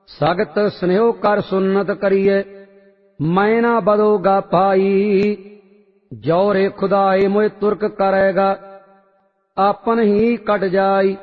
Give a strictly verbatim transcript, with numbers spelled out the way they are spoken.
सगत स्नेहो कर सुन्नत करिए, मैं ना बदोगा पाई। जौरे खुदाए मोए तुर्क करेगा, आपन ही कट जाई।